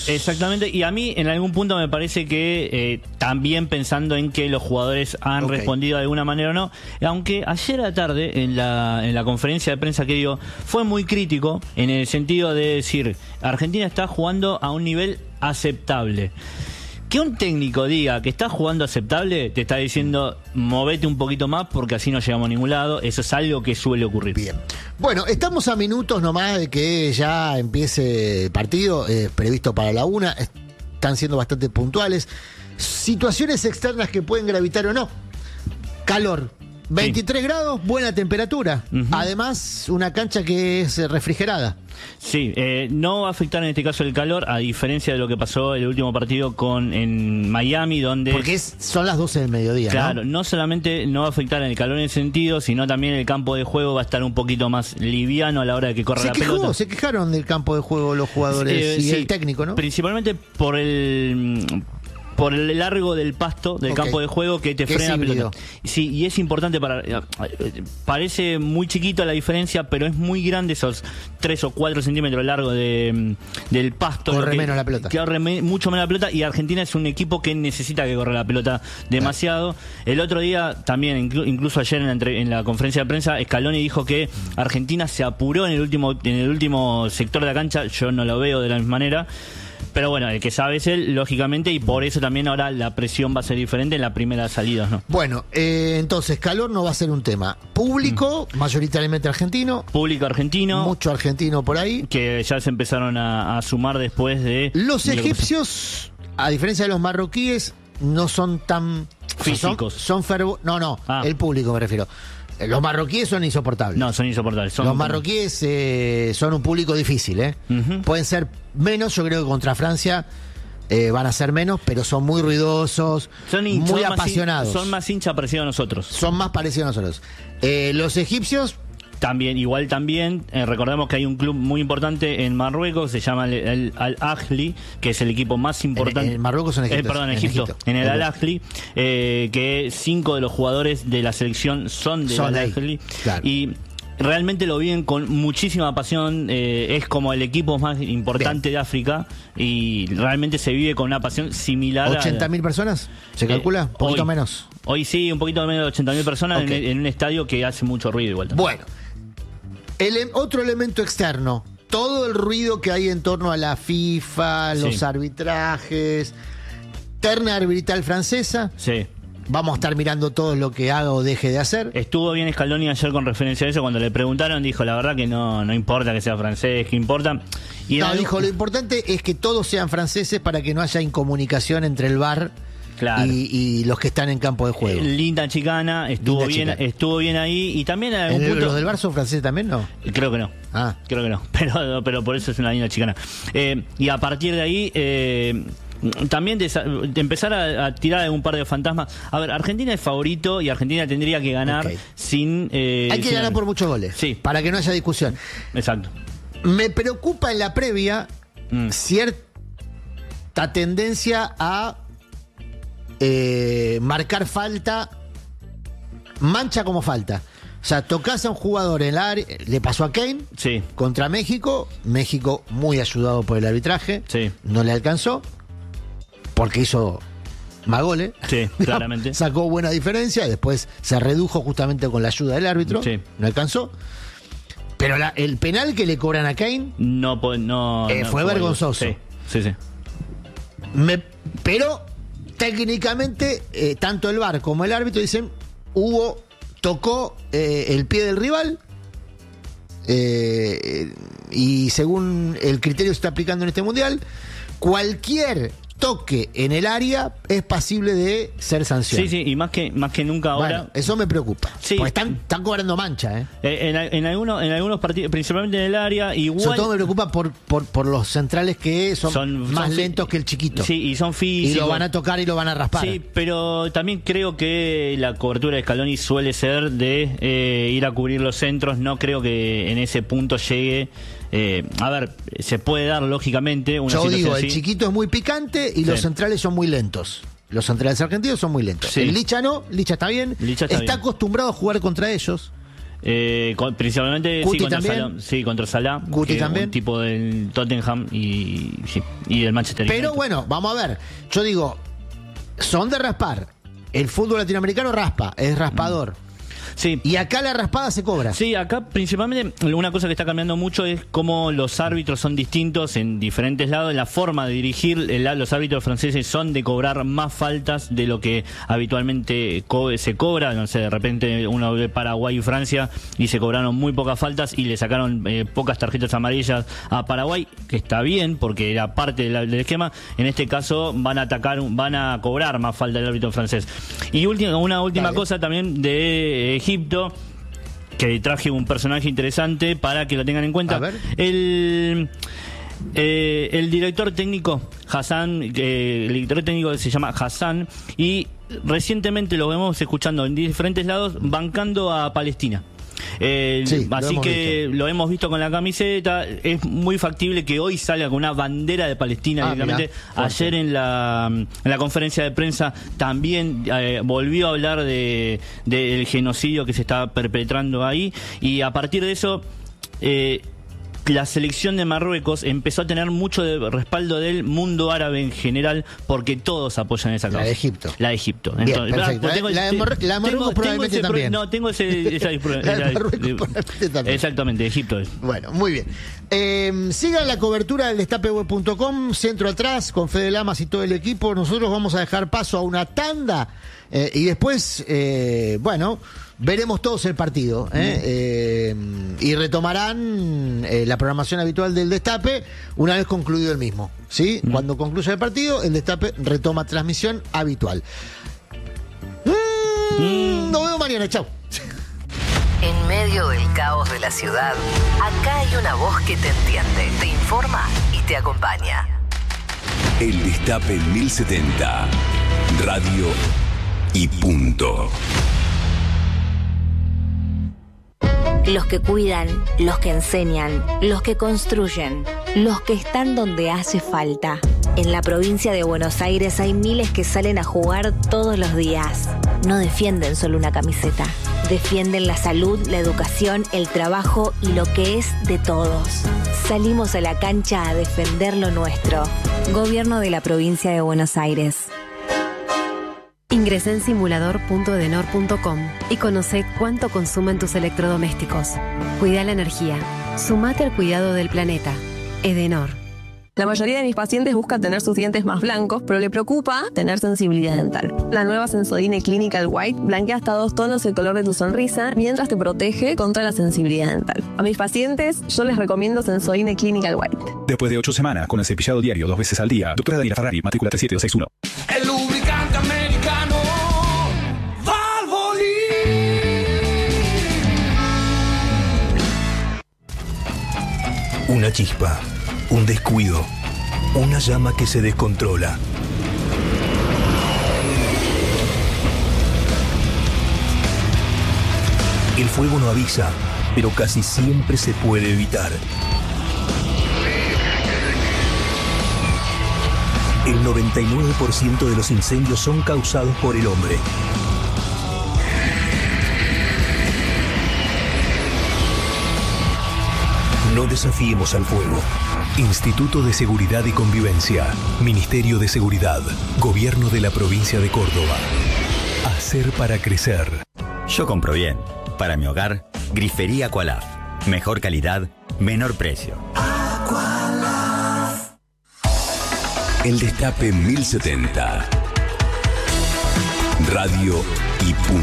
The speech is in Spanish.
Exactamente, y a mí en algún punto me parece que también pensando en que los jugadores han respondido de alguna manera o no, aunque ayer a la tarde en la conferencia de prensa que dio fue muy crítico en el sentido de decir, Argentina está jugando a un nivel aceptable. Que un técnico diga que está jugando aceptable, te está diciendo, movete un poquito más porque así no llegamos a ningún lado. Eso es algo que suele ocurrir. Bien. Bueno, estamos a minutos nomás de que ya empiece el partido, previsto para la 1. Están siendo bastante puntuales. Situaciones externas que pueden gravitar o no. Calor. 23 grados, buena temperatura. Además, una cancha que es refrigerada. Sí, no va a afectar en este caso el calor, a diferencia de lo que pasó el último partido en Miami, donde... Porque son las 12 del mediodía, claro, ¿no? Solamente no va a afectar en el calor en ese sentido, sino también el campo de juego va a estar un poquito más liviano a la hora de que corra la pelota. Se quejaron del campo de juego los jugadores y el técnico, ¿no? Principalmente por el largo del pasto del campo de juego que te frena la pelota. Sí, y es importante parece muy chiquito la diferencia, pero es muy grande esos 3 o 4 centímetros largo del pasto. Corre menos la pelota. Corre mucho menos la pelota, y Argentina es un equipo que necesita que corra la pelota demasiado. El otro día también, incluso ayer en la conferencia de prensa, Scaloni dijo que Argentina se apuró en el último sector de la cancha. Yo no lo veo de la misma manera. Pero bueno, el que sabe es él, lógicamente, y por eso también ahora la presión va a ser diferente en la primera salida, ¿no? Bueno, entonces calor no va a ser un tema. Público, mayoritariamente argentino. Público argentino. Mucho argentino por ahí. Que ya se empezaron a sumar después de... Los egipcios, a diferencia de los marroquíes, no son tan... físicos. El público me refiero. Los marroquíes son insoportables. No, son insoportables. Los marroquíes son un público difícil, ¿eh? Pueden ser menos, yo creo que contra Francia van a ser menos, pero son muy ruidosos, muy apasionados. Son más hinchas parecidos a nosotros. Son más parecidos a nosotros. Los egipcios... También, recordemos que hay un club muy importante en Marruecos, se llama el Al-Ahly, que es el equipo más importante. En Marruecos o en Egipto. En Egipto. En el Al-Ahly, que 5 de los jugadores de la selección son del Al-Ahly. Claro. Y realmente lo viven con muchísima pasión. Es como el equipo más importante de África, y realmente se vive con una pasión similar. ¿80.000 personas? ¿Se calcula? ¿Un poquito menos? Hoy sí, un poquito menos de 80.000 personas en un estadio que hace mucho ruido igual también. Bueno. Otro elemento externo, todo el ruido que hay en torno a la FIFA, los arbitrajes, terna arbitral francesa. Sí. Vamos a estar mirando todo lo que haga o deje de hacer. Estuvo bien Scaloni ayer con referencia a eso. Cuando le preguntaron, dijo, la verdad que no importa que sea francés, que importa. Dijo, lo importante es que todos sean franceses para que no haya incomunicación entre el VAR y los que están en campo de juego. Linda chicana, estuvo bien ahí. Y también en algún punto... ¿Los del VAR son franceses también, no? Creo que no. Creo que no. Pero por eso es una linda chicana. Y a partir de ahí... también de empezar a tirar un par de fantasmas. A ver, Argentina es favorito y Argentina tendría que ganar sin... hay que ganar por muchos goles, para que no haya discusión. Exacto. Me preocupa en la previa cierta tendencia a marcar falta, mancha como falta. O sea, tocas a un jugador en el área, le pasó a Kane contra México muy ayudado por el arbitraje, no le alcanzó, porque hizo más goles. Sí, claramente. Sacó buena diferencia, después se redujo justamente con la ayuda del árbitro, no alcanzó. Pero el penal que le cobran a Kane fue vergonzoso. Sí. Pero técnicamente, tanto el VAR como el árbitro dicen, tocó el pie del rival, y según el criterio que se está aplicando en este mundial, cualquier toque en el área es pasible de ser sanción. Sí, y más que nunca ahora. Bueno, eso me preocupa. Porque están cobrando mancha, en algunos partidos, principalmente en el área, igual. Sobre todo me preocupa por los centrales que son más lentos que el chiquito. Sí, y son físicos. Y lo van a tocar y lo van a raspar. Sí, pero también creo que la cobertura de Scaloni suele ser de ir a cubrir los centros. No creo que en ese punto llegue. A ver, se puede dar lógicamente una situación. Yo digo, el chiquito es muy picante y los centrales son muy lentos. Los centrales argentinos son muy lentos. El Licha no, Licha está bien. Está acostumbrado a jugar contra ellos. Principalmente Guti contra también. Salah, contra Salah, Guti también. un tipo del Tottenham y del Manchester United. Pero bueno, vamos a ver. Yo digo, son de raspar. El fútbol latinoamericano raspa, es raspador. Sí. Y acá la raspada se cobra. Sí, acá principalmente una cosa que está cambiando mucho es cómo los árbitros son distintos en diferentes lados. La forma de dirigir, los árbitros franceses son de cobrar más faltas de lo que habitualmente se cobra. No sé, de repente uno ve Paraguay y Francia y se cobraron muy pocas faltas y le sacaron pocas tarjetas amarillas a Paraguay, que está bien porque era parte del esquema. En este caso van a cobrar más falta el árbitro francés. Y una última cosa también de Egipto, que traje un personaje interesante para que lo tengan en cuenta. A ver. El director técnico Hassan, el director técnico se llama Hassan, y recientemente lo vemos escuchando en diferentes lados bancando a Palestina. Así que lo hemos visto con la camiseta. Es muy factible que hoy salga con una bandera de Palestina directamente. Ayer en la conferencia de prensa también volvió a hablar del genocidio que se está perpetrando ahí, y a partir de eso la selección de Marruecos empezó a tener mucho respaldo del mundo árabe en general, porque todos apoyan esa causa. La de Egipto. La de Egipto. Bien, Entonces, perfecto. La de Marruecos probablemente también. No, tengo esa La de Marruecos probablemente también. Exactamente, Egipto es. Bueno, muy bien. Sigan la cobertura del destapeweb.com, centro atrás, con Fede Lamas y todo el equipo. Nosotros vamos a dejar paso a una tanda y después, veremos todos el partido. Y retomarán la programación habitual del Destape una vez concluido el mismo. ¿Sí? Cuando concluya el partido, el Destape retoma transmisión habitual. Nos vemos mañana. Chau. En medio del caos de la ciudad, acá hay una voz que te entiende, te informa y te acompaña. El Destape 1070. Radio y punto. Los que cuidan, los que enseñan, los que construyen, los que están donde hace falta. En la provincia de Buenos Aires hay miles que salen a jugar todos los días. No defienden solo una camiseta. Defienden la salud, la educación, el trabajo y lo que es de todos. Salimos a la cancha a defender lo nuestro. Gobierno de la provincia de Buenos Aires. Ingresá en simulador.edenor.com y conoce cuánto consumen tus electrodomésticos. Cuida la energía. Sumate al cuidado del planeta. Edenor. La mayoría de mis pacientes busca tener sus dientes más blancos, pero le preocupa tener sensibilidad dental. La nueva Sensodyne Clinical White blanquea hasta 2 tonos el color de tu sonrisa mientras te protege contra la sensibilidad dental. A mis pacientes yo les recomiendo Sensodyne Clinical White. Después de 8 semanas con el cepillado diario 2 veces al día, doctora Daniela Ferrari, matrícula 37261. El lubricante americano Valvoline. Una chispa, un descuido, una llama que se descontrola. El fuego no avisa, pero casi siempre se puede evitar. El 99% de los incendios son causados por el hombre. No desafiemos al fuego. Instituto de Seguridad y Convivencia. Ministerio de Seguridad. Gobierno de la Provincia de Córdoba. Hacer para crecer. Yo compro bien. Para mi hogar, Grifería Aqualaf. Mejor calidad, menor precio. Aqualaf. El Destape 1070. Radio y punto.